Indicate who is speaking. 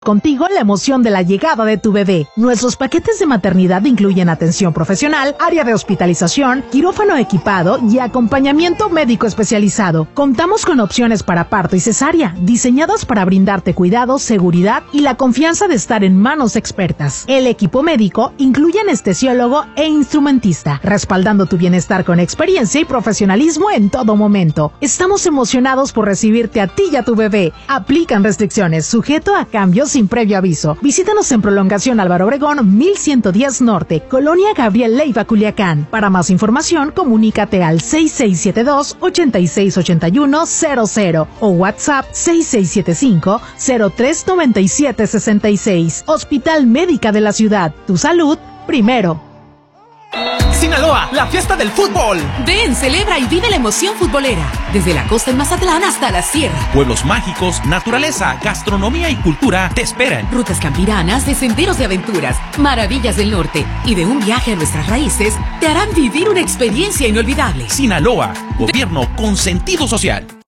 Speaker 1: Contigo la emoción de la llegada de tu bebé. Nuestros paquetes de maternidad incluyen atención profesional, área de hospitalización, quirófano equipado y acompañamiento médico especializado. Contamos con opciones para parto y cesárea, diseñadas para brindarte cuidado, seguridad y la confianza de estar en manos expertas. El equipo médico incluye anestesiólogo e instrumentista, respaldando tu bienestar con experiencia y profesionalismo en todo momento. Estamos emocionados por recibirte a ti y a tu bebé. Aplican restricciones, sujeto a cambios sin previo aviso. Visítanos en Prolongación Álvaro Obregón, 1110 Norte, Colonia Gabriel Leiva, Culiacán. Para más información, comunícate al 6672-868100 o WhatsApp 6675-039766. Hospital Médica de la Ciudad. Tu salud primero.
Speaker 2: Sinaloa, la fiesta del fútbol.
Speaker 3: Ven, celebra y vive la emoción futbolera. Desde la costa en Mazatlán hasta la sierra.
Speaker 2: Pueblos mágicos, naturaleza, gastronomía y cultura te esperan.
Speaker 3: Rutas campiranas de senderos de aventuras, maravillas del norte y de un viaje a nuestras raíces te harán vivir una experiencia inolvidable.
Speaker 2: Sinaloa, gobierno con sentido social.